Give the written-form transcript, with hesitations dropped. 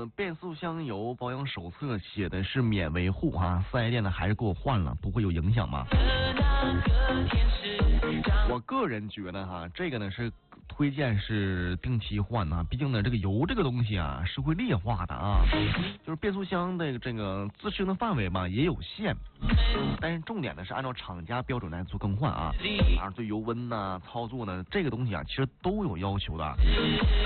变速箱油保养手册写的是免维护啊，4S店呢还是给我换了，不会有影响吗？我个人觉得哈，这个呢是推荐是定期换啊，毕竟呢这个油这个东西啊是会劣化的啊，就是变速箱的这个自适应的范围嘛也有限，但是重点呢是按照厂家标准来做更换啊，对油温呐、操作呢这个东西啊其实都有要求的。